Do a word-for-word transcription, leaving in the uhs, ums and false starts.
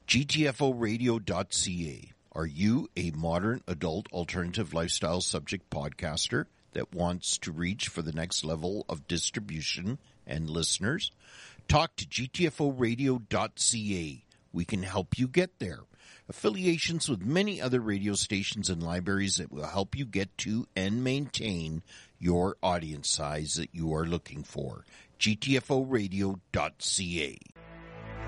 G T F O radio dot C A. Are you a modern adult alternative lifestyle subject podcaster that wants to reach for the next level of distribution and listeners? Talk to G T F O radio dot C A. We can help you get there. Affiliations with many other radio stations and libraries that will help you get to and maintain your audience size that you are looking for. G T F O radio dot C A.